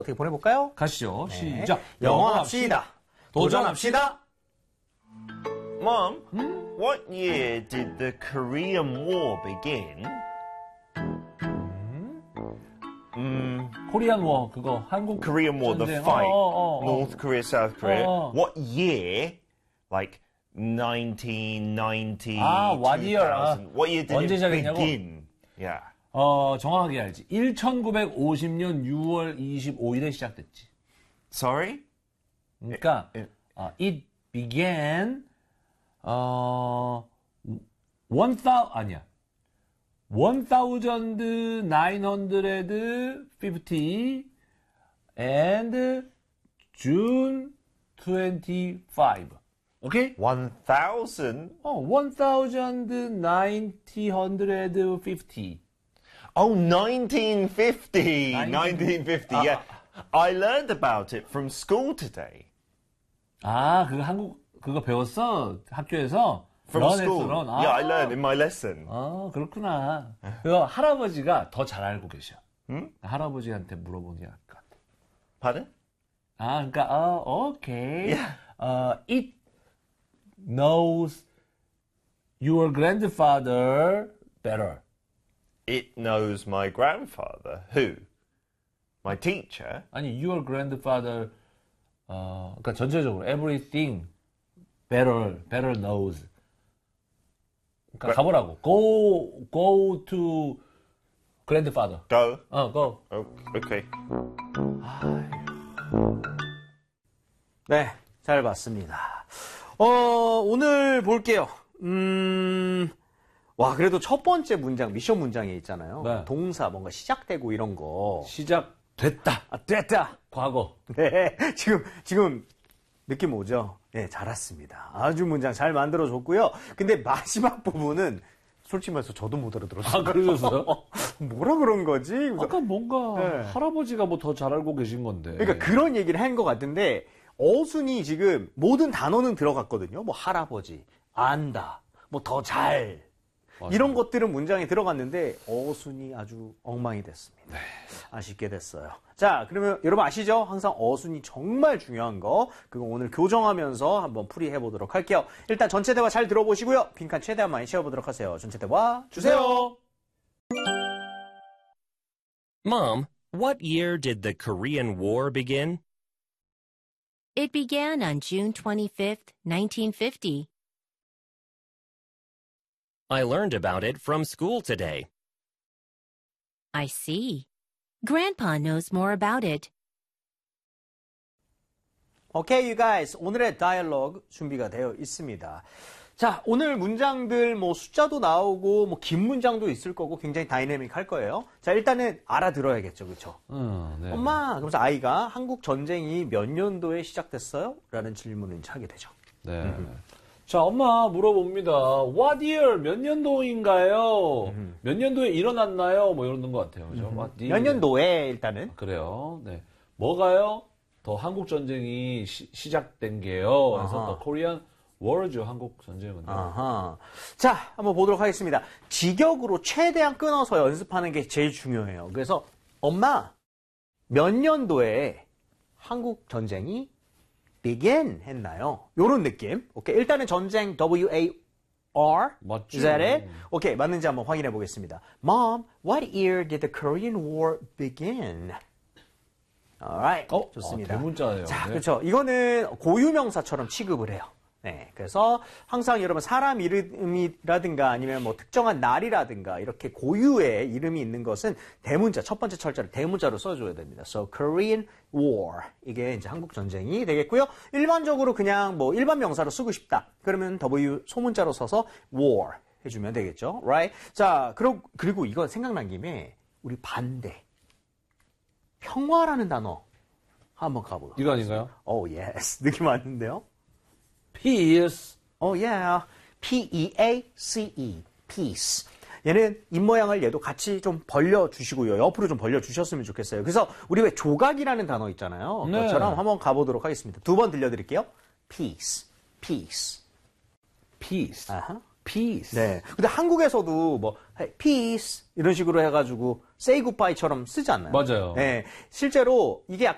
어떻게 보내볼까요? 가시죠. 네. 시작. 영어합시다. 도전합시다. Mom, what year did the Korean War begin? 코리안 워 그거 한국 Korean War, the 전쟁. fight, 어. North Korea, South Korea. 어. What year? Like 1990, what year? 2000. What year did 언제 it 시작했냐고? begin? Yeah. 정확하게 알지. 1950년 6월 25일에 시작됐지. Sorry? 그러니까 it began 1950 and June 25. 오케이? 1000? 1950. Oh, 1950. 1950, yeah. I learned about it from school today. 그거 배웠어? 학교에서? From school. 런. Yeah, I learned in my lesson. 그렇구나. 그거 할아버지가 더 잘 알고 계셔. 할아버지한테 물어보는 게 나을 것 같아. Pardon? 그러니까, 오케이. Yeah. It knows your grandfather better. It knows my grandfather. Who? My teacher? 아니, your grandfather, 그러니까 전체적으로 everything better knows. 그러니까 가보라고. Go to grandfather. Go. go. Oh, okay. 네, 잘 봤습니다. 오늘 볼게요. 와, 그래도 첫 번째 문장, 미션 문장에 있잖아요. 네. 동사, 뭔가 시작되고 이런 거. 시작됐다. 됐다! 과거. 네, 지금 느낌 오죠? 네, 잘 왔습니다. 아주 문장 잘 만들어줬고요. 근데 마지막 부분은 솔직히 말해서 저도 못 알아들었어요. 그러셨어요? 뭐라 그런 거지? 아까 뭔가 네. 할아버지가 뭐 더 잘 알고 계신 건데. 그러니까 그런 얘기를 한 것 같은데 어순이 지금 모든 단어는 들어갔거든요. 뭐 할아버지, 안다, 뭐 더 잘. 맞아요. 이런 것들은 문장에 들어갔는데 어순이 아주 엉망이 됐습니다. 네. 아쉽게 됐어요. 자, 그러면 여러분 아시죠? 항상 어순이 정말 중요한 거. 그거 오늘 교정하면서 한번 풀이해 보도록 할게요. 일단 전체 대화 잘 들어보시고요. 빈칸 최대한 많이 채워보도록 하세요. 전체 대화 주세요. Mom, what year did the Korean War begin? It began on June 25th, 1950. I learned about it from school today. I see. Grandpa knows more about it. 오케이, you guys. 오늘의 다이얼로그 준비가 되어 있습니다. 자, 오늘 문장들 뭐 숫자도 나오고 뭐 긴 문장도 있을 거고 굉장히 다이내믹 할 거예요. 자, 일단은 알아들어야겠죠. 그렇죠? 네. 엄마, 그러면서 아이가 한국 전쟁이 몇 년도에 시작됐어요? 라는 질문을 하게 되죠. 네. 자, 엄마 물어봅니다. What year? 몇 년도인가요? 몇 년도에 일어났나요? 뭐 이러는 것 같아요. 그죠? What year? 몇 년도에 일단은? 그래요. 네. 뭐가요? 더 한국 전쟁이 시작된 게요. 그래서 아하. 더 Korean War죠. 한국 전쟁은. 아하. 자, 한번 보도록 하겠습니다. 직역으로 최대한 끊어서 연습하는 게 제일 중요해요. 그래서 엄마, 몇 년도에 한국 전쟁이 begin 했나요? 요런 느낌. 오케이. 일단은 전쟁 WAR. 맞죠. Is that it? 오케이. 맞는지 한번 확인해 보겠습니다. Mom, what year did the Korean War begin? Alright. 좋습니다. 대문자예요. 자, 네. 그렇죠. 이거는 고유명사처럼 취급을 해요. 네, 그래서 항상 여러분 사람 이름이라든가 아니면 뭐 특정한 날이라든가 이렇게 고유의 이름이 있는 것은 대문자, 첫 번째 철자를 대문자로 써줘야 됩니다. So Korean War 이게 이제 한국 전쟁이 되겠고요. 일반적으로 그냥 뭐 일반 명사로 쓰고 싶다. 그러면 W 소문자로 써서 War 해주면 되겠죠, right? 자, 그리고 이거 생각난 김에 우리 반대 평화라는 단어 한번 가보도록. 이거 아닌가요? Oh yes, 느낌 왔는데요. Peace. Oh yeah. P-E-A-C-E. Peace. 얘는 입모양을 얘도 같이 좀 벌려주시고요. 옆으로 좀 벌려주셨으면 좋겠어요. 그래서 우리 왜 조각이라는 단어 있잖아요. 네. 그것처럼 한번 가보도록 하겠습니다. 두 번 들려드릴게요. Peace. Peace. Peace. 아하. Peace. 네. 근데 한국에서도 뭐 hey, peace 이런 식으로 해가지고 say goodbye처럼 쓰지 않나요? 맞아요. 네. 실제로 이게 약간